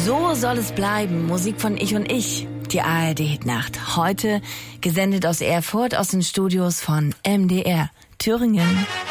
So soll es bleiben. Musik von Ich und Ich. Die ARD-Hitnacht. Heute gesendet aus Erfurt aus den Studios von MDR Thüringen.